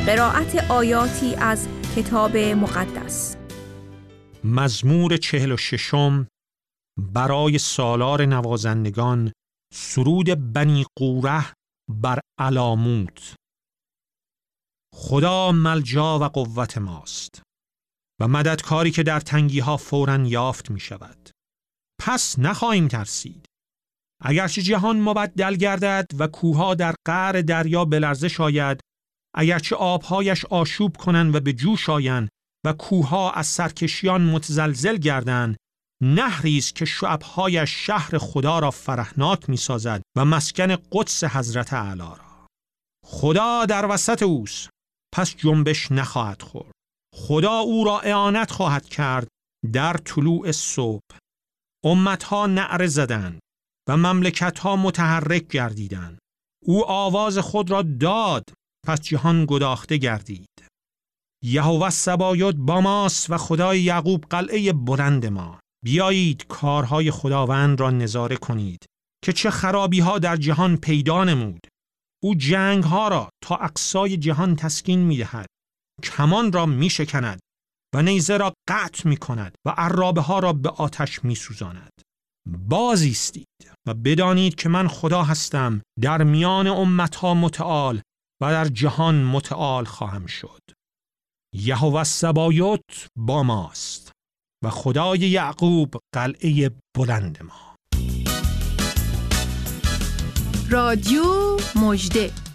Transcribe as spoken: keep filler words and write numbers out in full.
قرائت آیاتی از کتاب مقدس. مزمور چهل و ششم برای سالار نوازندگان، سرود بنی قوره بر علاموت. خدا ملجا و قوت ماست و مددکاری که در تنگی ها فوراً یافت می شود. پس نخواهیم ترسید. اگرچه جهان مبدل گردد و کوهها در قعر دریا به لرزش آید، اگرچه آبهایش آشوب کنند و به جوش آیند و کوهها از سرکشیان متزلزل گردند، نهری است که شعبهایش شهر خدا را فرحناک می سازد و مسکن قدس حضرت اعلی را. خدا در وسط اوست، پس جنبش نخواهد خورد. خدا او را اعانت خواهد کرد در طلوع صبح. امتها نعره زدند و مملکتها متحرک گردیدند. او آواز خود را داد، پس جهان گداخته گردید. یهوه سبایوت با ماست و خدای یعقوب قلعه بلند ما. بیایید کارهای خداوند را نظاره کنید که چه خرابی ها در جهان پیدا نمود. او جنگ ها را تا اقصای جهان تسکین می دهد. کمان را می شکند و نیزه را قطع می کند و عرابه ها را به آتش می سوزاند. باز ایستید و بدانید که من خدا هستم، در میان امتها متعال و در جهان متعال خواهم شد. یهوه سبایوت با ماست و خدای یعقوب قلعه بلند ما. رادیو مژده.